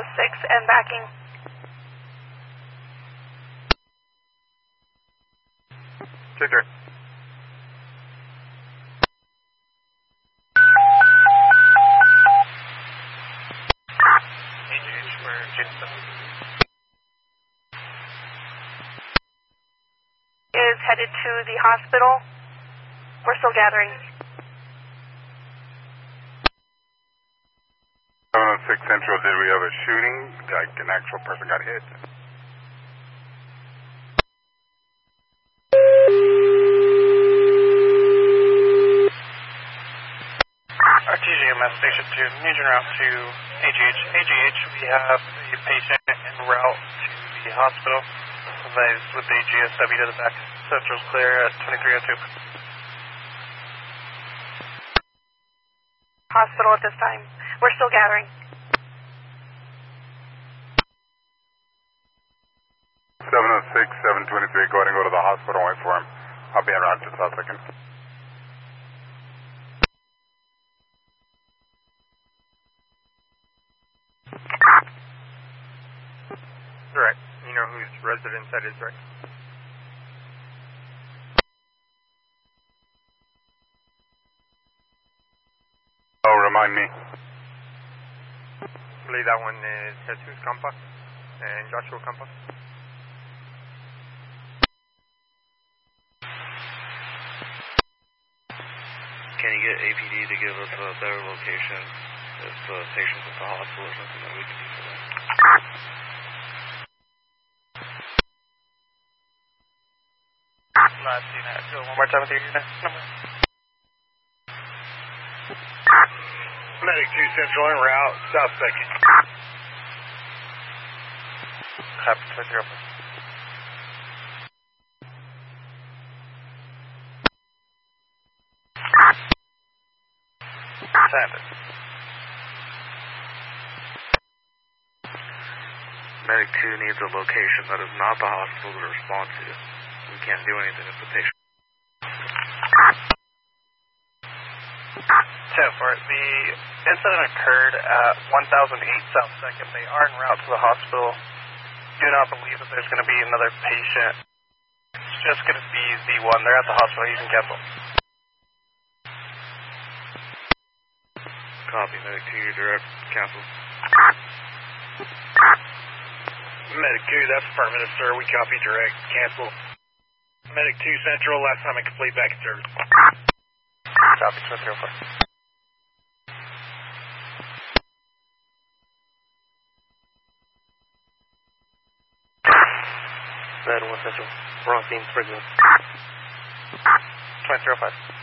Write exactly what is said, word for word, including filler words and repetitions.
six and backing. two three. A G H, we're Jason. Is headed to the hospital. We're still gathering. seven oh six Central, did we have a shooting? Like an actual person got hit? R T G M S Station two, need you route to A G H. A G H, we have a patient en route to the hospital. Advised with the G S W to the back. Central's clear at twenty-three oh two. Hospital at this time. We're still gathering. seven oh six, seven twenty-three, go ahead and go to the hospital, wait for him. I'll be en route just a second. Direct. You know whose residence that is, right? Oh, remind me. I believe that one is Jesus Campa and Joshua Campa. Can you get A P D to give us a better location if the patient's at the hospital or something that we can do for them? Last unit, do it one more time with your unit number. Medic two Central en route, south second. Copy, twenty-three oh four. Sanders. Medic two needs a location that is not the hospital to respond to. We can't do anything if the patient... ten four, the incident occurred at one thousand eight South second. They are en route to the hospital. Do not believe that there's going to be another patient. It's just going to be the one. They're at the hospital. You can cancel. Copy, Medic two, your direct, cancel. Medic two, that's affirmative, sir. We copy direct, cancel. Medic two Central, last time I complete back in service. Copy, twenty-three oh four. Red one Central, wrong team, Springfield. twenty-three oh five.